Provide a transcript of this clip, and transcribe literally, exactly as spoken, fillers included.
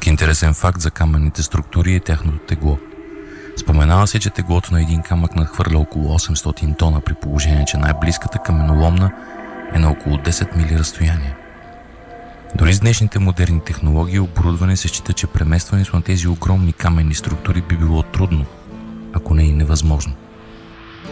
интересен факт за каменните структури е тяхното тегло. Споменава се, че теглото на един камък надхвърля около осемстотин тона, при положение, че най-близката каменоломна е на около десет мили разстояние. Дори с днешните модерни технологии и оборудване се счита, че преместването на тези огромни каменни структури би било трудно, ако не и невъзможно.